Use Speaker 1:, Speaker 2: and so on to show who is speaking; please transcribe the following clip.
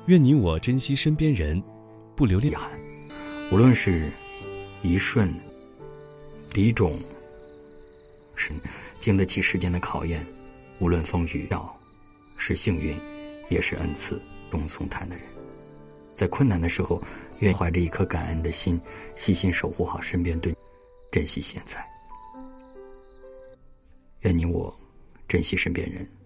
Speaker 1: 愿你我珍惜身边人，不留恋
Speaker 2: 遗憾。无论是一瞬敌众，是经得起时间的考验，无论风雨是幸运也是恩赐，中松坦的人，在困难的时候愿怀着一颗感恩的心，细心守护好身边，对珍惜现在。愿你我珍惜身边人，